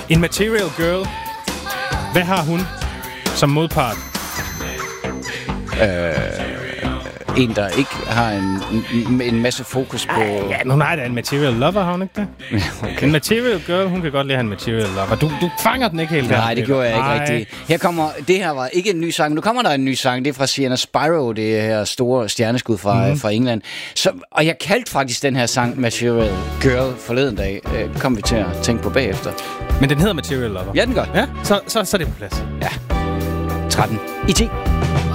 En material girl. Hvad har hun som modpart? En, der ikke har en masse fokus på... Ja, hun har da en material lover, har hun ikke det? Okay. En material girl, hun kan godt lide at have en material lover. Du fanger den ikke helt der. Nej, det gjorde jeg ikke rigtigt. Her kommer... Det her var ikke en ny sang. Nu kommer der en ny sang. Det er fra Sienna Spyro, det her store stjerneskud fra England. Og jeg kaldte faktisk den her sang Material Girl forleden dag. Kom vi til at tænke på bagefter. Men den hedder Material Lover. Ja, den gør. Ja, så er det på plads. Ja. 13 i 10.